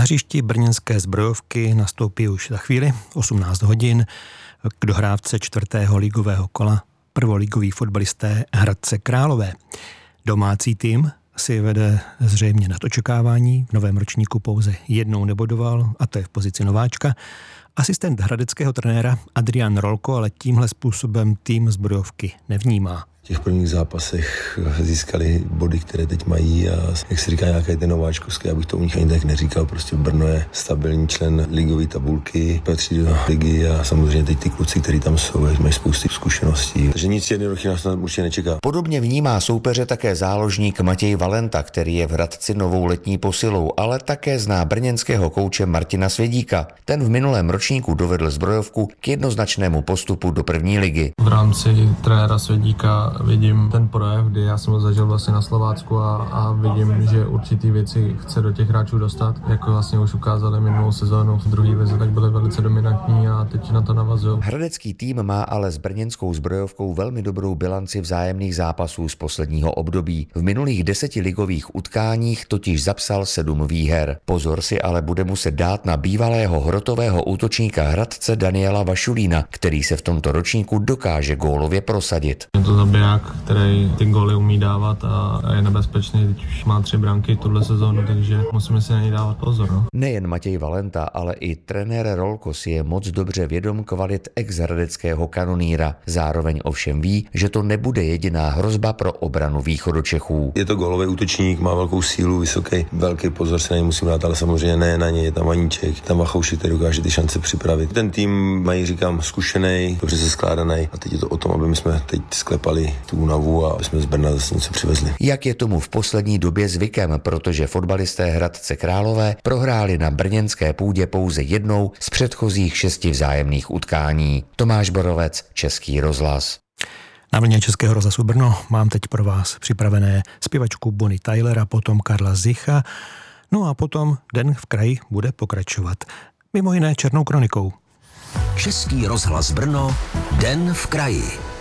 hřišti brněnské Zbrojovky nastoupí už za chvíli 18 hodin k dohrávce 4. ligového kola prvoligoví fotbalisté Hradce Králové. Domácí tým si vede zřejmě nad očekávání, v novém ročníku pouze jednou nebodoval, a to je v pozici nováčka. Asistent hradeckého trenéra Adrian Rolko ale tímhle způsobem tým Zbrojovky nevnímá. V těch prvních zápasech získali body, které teď mají, a jak se říká, nějaké ty nováčkovské, abych to u nich ani tak neříkal, prostě Brno je stabilní člen ligové tabulky, patří do ligy a samozřejmě teď ty kluci, kteří tam jsou, mají spousty zkušeností. Takže nic jednoduchého nás určitě nečeká. Podobně vnímá soupeře také záložník Matěj Valenta, který je v Hradci novou letní posilou, ale také zná brněnského kouče Martina Svědíka. Ten v minulém ročníku dovedl Zbrojovku k jednoznačnému postupu do první ligy. V rámci trenéra Svědíka vidím ten projev, kdy já jsem ho zažil vlastně na Slovácku a vidím, že určitý věci chce do těch hráčů dostat. Jako vlastně už ukázali minulou sezónu v druhé lize, tak byly velice dominantní a teď na to navazují. Hradecký tým má ale s brněnskou Zbrojovkou velmi dobrou bilanci vzájemných zápasů z posledního období. V minulých 10 ligových utkáních totiž zapsal 7 výher. Pozor si ale bude muset dát na bývalého hrotového útočníka Hradce Daniela Vašulína, který se v tomto ročníku dokáže gólově prosadit. Je to zabiják, který ty góly umí dávat a je nebezpečný. Teď už má 3 branky tuhle sezónu, takže musíme si na něj dávat pozor. No. Nejen Matěj Valenta, ale i trenér Rolko si je moc dobře vědom kvalit ex-hradeckého kanonýra. Zároveň ovšem ví, že to nebude jediná hrozba pro obranu Východočechů. Je to gólový útočník, má velkou sílu, vysoký, velký pozor se na něj musím dát, ale samozřejmě ne na něj, je tam Vaníček, tam Vachouši, který dokáže ty šance připravit. Ten tým mají, říkám, zkušený, dobře se skládaný a teď je to o tom, aby my jsme teď sklepali tu únavu a aby jsme z Brna zase něco přivezli. Jak je tomu v poslední době zvykem, protože fotbalisté Hradce Králové prohráli na brněnské půdě pouze jednou z předchozích 6 vzájemných utkání. Tomáš Borovec, Český rozhlas. Na vlně Českého rozhlasu Brno mám teď pro vás připravené zpěvačku Bonnie Tylera, potom Karla Zicha, no a potom Den v kraji bude pokračovat. Mimo jiné Černou kronikou. Český rozhlas Brno, Den v kraji.